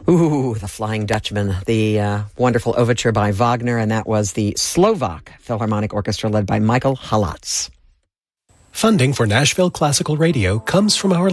Ooh, The Flying Dutchman, the wonderful overture by Wagner, and that was the Slovak Philharmonic Orchestra led by Michael Halatz. Funding for Nashville Classical Radio comes from our